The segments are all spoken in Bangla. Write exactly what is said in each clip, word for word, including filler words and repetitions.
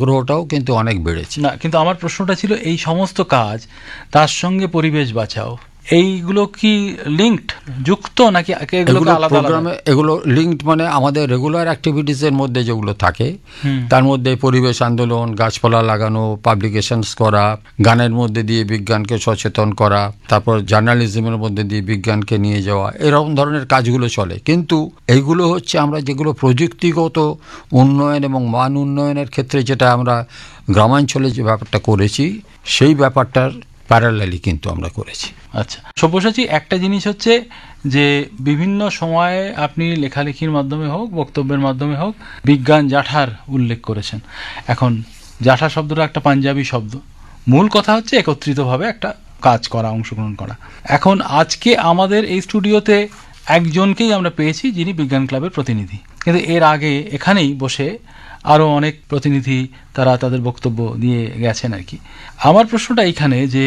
আগ্রহটাও কিন্তু অনেক বেড়েছে। না, কিন্তু আমার প্রশ্নটা ছিল এই সমস্ত কাজ তার সঙ্গে পরিবেশ বাঁচাও এইগুলো কি লিঙ্কড, যুক্ত, নাকি এগুলো আলাদা প্রোগ্রামে? এগুলো লিঙ্কড মানে আমাদের রেগুলার অ্যাক্টিভিটিসের মধ্যে যেগুলো থাকে তার মধ্যে পরিবেশ আন্দোলন, গাছপালা লাগানো, পাবলিকেশনস করা, গানের মধ্যে দিয়ে বিজ্ঞানকে সচেতন করা, তারপর জার্নালিজমের মধ্যে দিয়ে বিজ্ঞানকে নিয়ে যাওয়া, এরকম ধরনের কাজগুলো চলে। কিন্তু এইগুলো হচ্ছে আমরা যেগুলো প্রযুক্তিগত উন্নয়ন এবং মান উন্নয়নের ক্ষেত্রে যেটা আমরা গ্রামাঞ্চলে যে ব্যাপারটা করেছি সেই ব্যাপারটার প্যারালালি কিন্তু আমরা করেছি। আচ্ছা সব্যসাচী, একটা জিনিস হচ্ছে যে বিভিন্ন সময়ে আপনি লেখালেখির মাধ্যমে হোক, বক্তব্যের মাধ্যমে হোক, বিজ্ঞান জাঠার উল্লেখ করেছেন। এখন জাঠা শব্দটা একটা পাঞ্জাবি শব্দ, মূল কথা হচ্ছে একত্রিতভাবে একটা কাজ করা, অংশগ্রহণ করা। এখন আজকে আমাদের এই স্টুডিওতে একজনকেই আমরা পেয়েছি যিনি বিজ্ঞান ক্লাবের প্রতিনিধি, কিন্তু এর আগে এখানেই বসে আরও অনেক প্রতিনিধি তারা তাদের বক্তব্য দিয়ে গেছেন আর কি। আমার প্রশ্নটা এইখানে যে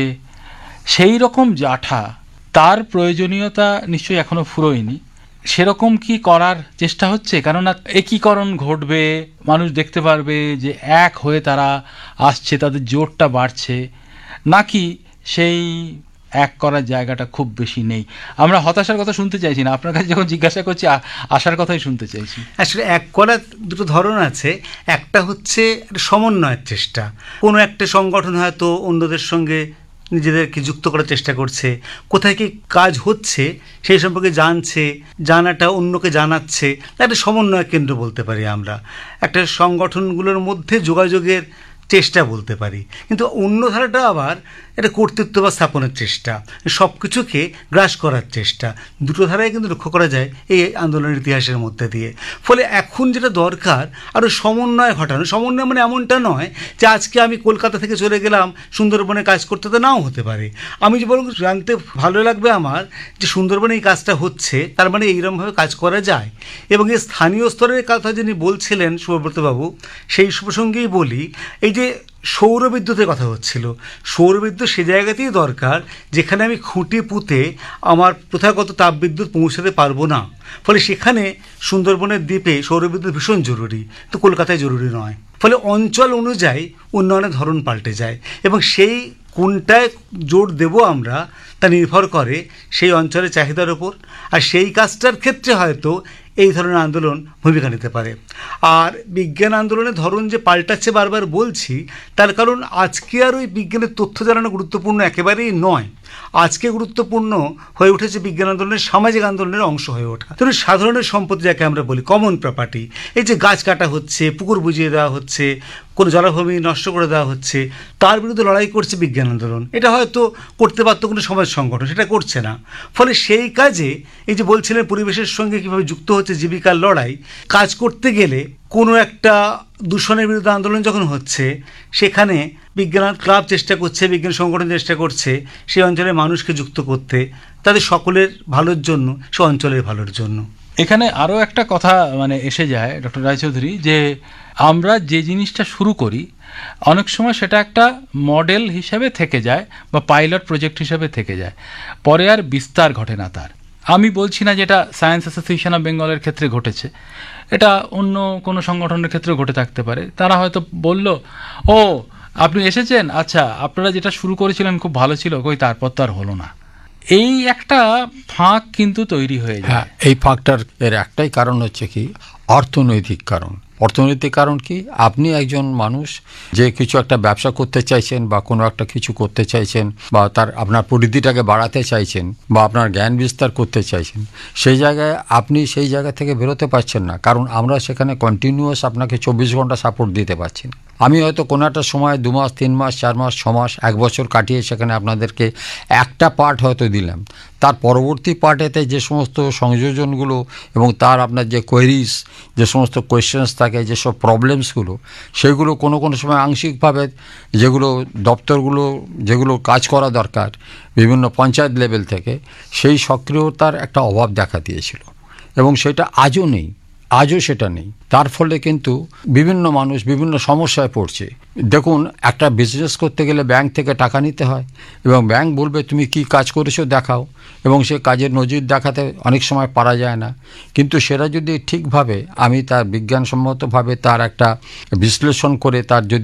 সেই রকম জাঠা, তার প্রয়োজনীয়তা নিশ্চয়ই এখনো ফুরোয়নি, সেরকম কি করার চেষ্টা হচ্ছে? কেননা একীকরণ ঘটবে, মানুষ দেখতে পারবে যে এক হয়ে তারা আসছে, তাদের জোরটা বাড়ছে, নাকি সেই এক করার জায়গাটা খুব বেশি নেই? আমরা হতাশার কথা শুনতে চাইছি না, আপনার কাছে যখন জিজ্ঞাসা করছি আশার কথাই শুনতে চাইছি। আসলে এক করার দুটো ধরন আছে। একটা হচ্ছে সমন্বয়ের চেষ্টা, কোনো একটা সংগঠন হয়তো অন্যদের সঙ্গে নিজেদেরকে যুক্ত করার চেষ্টা করছে, কোথায় কি কাজ হচ্ছে সেই সম্পর্কে জানছে, জানাটা অন্যকে জানাচ্ছে, একটা সমন্বয় কেন্দ্র বলতে পারি আমরা। একটা সংগঠনগুলোর মধ্যে যোগাযোগের চেষ্টা বলতে পারি। কিন্তু অন্য ধারাটা আবার এটা কর্তৃত্ব বা স্থাপনের চেষ্টা, সব কিছুকে গ্রাস করার চেষ্টা। দুটো ধারায় কিন্তু লক্ষ্য করা যায় এই আন্দোলনের ইতিহাসের মধ্যে দিয়ে। ফলে এখন যেটা দরকার আরও সমন্বয় ঘটানো। সমন্বয় মানে এমনটা নয় যে আজকে আমি কলকাতা থেকে চলে গেলাম সুন্দরবনে কাজ করতে, তো নাও হতে পারে। আমি যে বরং জানতে ভালো লাগবে আমার যে সুন্দরবনে এই কাজটা হচ্ছে, তার মানে এইরকমভাবে কাজ করা যায়। এবং এই স্থানীয় স্তরের কথা যিনি বলছিলেন শুভব্রতবাবু, সেই প্রসঙ্গেই বলি, এই যে সৌরবিদ্যুতের কথা হচ্ছিল, সৌরবিদ্যুৎ সে জায়গাতেই দরকার যেখানে আমি খুঁটি পুঁতে আমার প্রথাগত তাপবিদ্যুৎ পৌঁছাতে পারবো না। ফলে সেখানে সুন্দরবনের দ্বীপে সৌরবিদ্যুৎ ভীষণ জরুরি, তো কলকাতায় জরুরি নয়। ফলে অঞ্চল অনুযায়ী উন্নয়নের ধরন পাল্টে যায়, এবং সেই কোনটায় জোর দেব আমরা তা নির্ভর করে সেই অঞ্চলের চাহিদার ওপর। আর সেই কাজটার ক্ষেত্রে হয়তো এই ধরনের আন্দোলন ভূমিকা নিতে পারে। আর বিজ্ঞান আন্দোলনের ধরন যে পাল্টাচ্ছে বারবার বলছি, তার কারণ আজকে আর ওই বিজ্ঞানের তথ্য জানানো গুরুত্বপূর্ণ একেবারেই নয়। আজকে গুরুত্বপূর্ণ হয়ে উঠেছে বিজ্ঞান আন্দোলনের সামাজিক আন্দোলনের অংশ হয়ে ওঠা। ধরুন সাধারণের সম্পত্তি যাকে আমরা বলি, কমন প্রপার্টি, এই যে গাছ কাটা হচ্ছে, পুকুর বুঝিয়ে দেওয়া হচ্ছে, কোনো জলাভূমি নষ্ট করে দেওয়া হচ্ছে, তার বিরুদ্ধে লড়াই করছে বিজ্ঞান আন্দোলন। এটা হয়তো করতে পারত কোনো সমাজ সংগঠন, সেটা করছে না। ফলে সেই কাজে এই যে বলছিলেন পরিবেশের সঙ্গে কীভাবে যুক্ত হচ্ছে জীবিকার লড়াই, কাজ করতে গেলে কোনো একটা দূষণের বিরুদ্ধে আন্দোলন যখন হচ্ছে, সেখানে বিজ্ঞান ক্লাব চেষ্টা করছে, বিজ্ঞান সংগঠন চেষ্টা করছে সেই অঞ্চলের মানুষকে যুক্ত করতে, তাদের সকলের ভালোর জন্য, সে অঞ্চলের ভালোর জন্য। এখানে আরও একটা কথা মানে এসে যায় ডক্টর রায়চৌধুরী, যে আমরা যে জিনিসটা শুরু করি অনেক সময় সেটা একটা মডেল হিসাবে থেকে যায় বা পাইলট প্রজেক্ট হিসাবে থেকে যায়, পরে আর বিস্তার ঘটে না তার। আমি বলছি না যেটা সায়েন্স অ্যাসোসিয়েশন অফ বেঙ্গলের ক্ষেত্রে ঘটেছে, এটা অন্য কোনো সংগঠনের ক্ষেত্রেও ঘটে থাকতে পারে। তারা হয়তো বলল, ও আপনি এসেছেন, আচ্ছা আপনারা যেটা শুরু করেছিলেন খুব ভালো ছিল, কই তারপর তো আর হলো না। এই একটা ফাঁক কিন্তু তৈরি হয়ে যায়। হ্যাঁ, এই ফাঁকটার এর একটাই কারণ হচ্ছে কি, অর্থনৈতিক কারণ। অর্থনৈতিক কারণ কি, আপনি একজন মানুষ যে কিছু একটা ব্যবসা করতে চাইছেন বা কোনো একটা কিছু করতে চাইছেন, বা তার আপনার পরিধিটাকে বাড়াতে চাইছেন, বা আপনার জ্ঞান বিস্তার করতে চাইছেন, সেই জায়গায় আপনি সেই জায়গা থেকে বেরোতে পারছেন না, কারণ আমরা সেখানে কন্টিনিউয়াস আপনাকে চব্বিশ ঘন্টা সাপোর্ট দিতে পারছি না। আমি হয়তো কোনো একটা সময় দু মাস, তিন মাস, চার মাস, ছ মাস, এক বছর কাটিয়ে সেখানে আপনাদেরকে একটা পার্ট হয়তো দিলাম, তার পরবর্তী পার্টেতে যে সমস্ত সংযোজনগুলো এবং তার আপনার যে কোয়েরিজ, যে সমস্ত কোয়েশ্চেন্স থাকে, যেসব প্রবলেমসগুলো, সেগুলো কোনো কোনো সময় আংশিকভাবে যেগুলো দপ্তরগুলো যেগুলো কাজ করা দরকার বিভিন্ন পঞ্চায়েত লেভেল থেকে, সেই সক্রিয়তার একটা অভাব দেখা দিয়েছিল, এবং সেটা আজও নেই, আজও সেটা নেই। তার ফলে কিন্তু বিভিন্ন মানুষ বিভিন্ন সমস্যায় পড়ছে। দেখুন, একটা বিজনেস করতে গেলে ব্যাংক থেকে টাকা নিতে হয়, এবং ব্যাংক বলবে তুমি কি কাজ করেছো দেখাও, এবং সে কাজের নজির দেখাতে অনেক সময় পারা যায় না। কিন্তু সেটা যদি ঠিকভাবে আমি তার বিজ্ঞানসম্মতভাবে তার একটা বিশ্লেষণ করে তার যদি